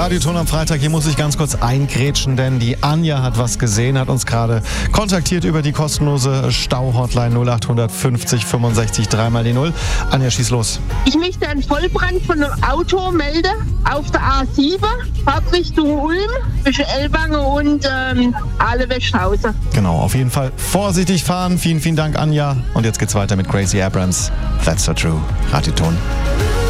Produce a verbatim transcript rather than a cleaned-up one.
Radioton am Freitag. Hier muss ich ganz kurz eingrätschen, denn die Anja hat was gesehen, hat uns gerade kontaktiert über die kostenlose Stau-Hotline null acht fünfzig fünfundsechzig drei mal die null. Anja, schieß los. Ich möchte einen Vollbrand von einem Auto melden auf der A sieben, Fahrtrichtung Ulm, zwischen Ellwangen und ähm, Ahle-Westhausen. Genau, auf jeden Fall vorsichtig fahren. Vielen, vielen Dank, Anja. Und jetzt geht's weiter mit Gracie Abrams. That's so true. Radioton.